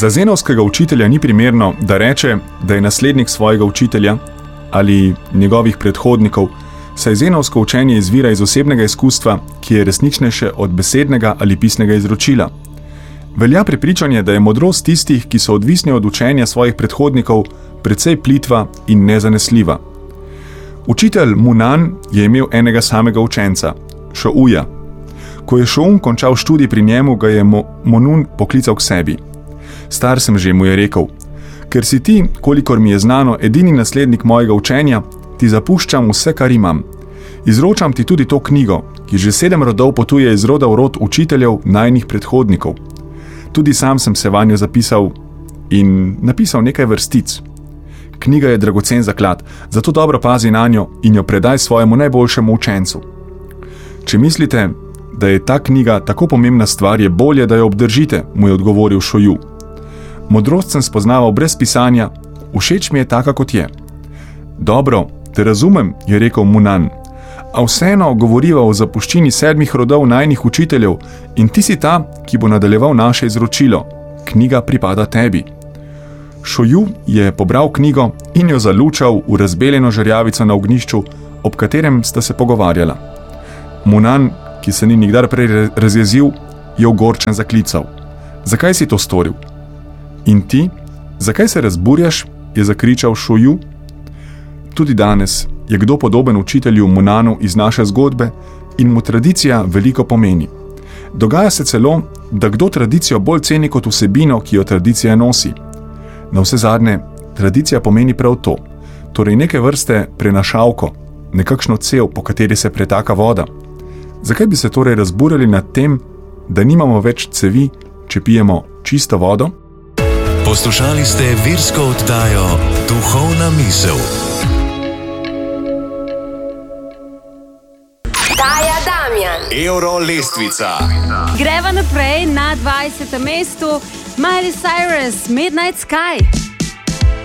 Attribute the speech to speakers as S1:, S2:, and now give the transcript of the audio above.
S1: Za zenovskega učitelja ni primerno, da reče, da je naslednik svojega učitelja ali njegovih predhodnikov, saj zenovsko učenje izvira iz osebnega izkustva, ki je resničnejše od besednega ali pisnega izročila. Velja prepričanje, da je modrost tistih, ki so odvisni od učenja svojih predhodnikov, precej plitva in nezanesljiva. Učitelj Munan je imel enega samega učenca, Šouja. Ko je Šoun končal študij pri njemu, ga je Monun poklical k sebi. Star sem že, mu je rekel, ker si ti, kolikor mi je znano, edini naslednik mojega učenja, ti zapuščam vse, kar imam. Izročam ti tudi to knjigo, ki že 7 rodov potuje iz roda v rod učiteljev najnih predhodnikov. Tudi sam sem se vanjo zapisal in napisal nekaj vrstic. Knjiga je dragocen zaklad, zato dobro pazi na njo in jo predaj svojemu najboljšemu učencu. Če mislite, da je ta knjiga tako pomembna stvar, je bolje, da jo obdržite, mu je odgovoril Šoju. Modrost sem spoznaval brez pisanja, všeč mi je taka, kot je. Dobro, te razumem, je rekel Munan, a vseeno govoriva o zapuščini 7 rodov najnih učiteljev in ti si ta, ki bo nadaljeval naše izročilo. Knjiga pripada tebi. Šoju je pobral knjigo in jo zalučal v razbeljeno žerjavico na ognjišču, ob katerem sta se pogovarjala. Munan, ki se ni nikdar prej razjezil, je ogorčen zaklical. Zakaj si to storil? In ti, zakaj se razburjaš, je zakričal Šoju. Tudi danes je kdo podoben učitelju Munanu iz naše zgodbe in mu tradicija veliko pomeni. Dogaja se celo, da kdo tradicijo bolj ceni kot vsebino, ki jo tradicija nosi. Navsezadnje, tradicija pomeni prav to, torej neke vrste prenašalko, nekakšno cev, po kateri se pretaka voda. Zakaj bi se torej razburjali nad tem, da nimamo več cevi, če pijemo čisto vodo?
S2: Poslušali ste virsko oddajo Duhovna misel.
S3: Taja Damjan.
S2: Euro lestvica.
S4: Greva naprej na 20. mestu. Miley Cyrus, Midnight Sky.